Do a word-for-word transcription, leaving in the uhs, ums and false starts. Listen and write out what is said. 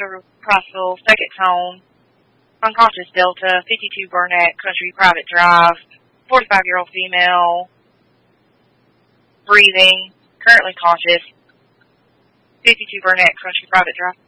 River Crossville, second tone, unconscious Delta, fifty-two Burnett Country Private Drive, forty-five-year-old female, breathing, currently conscious, fifty-two Burnett Country Private Drive.